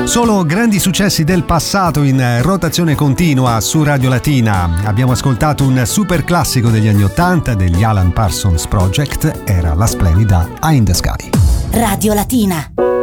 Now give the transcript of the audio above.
Solo grandi successi del passato in rotazione continua su Radio Latina. Abbiamo ascoltato un super classico degli anni '80 degli Alan Parsons Project, era la splendida Eye in the Sky. Radio Latina.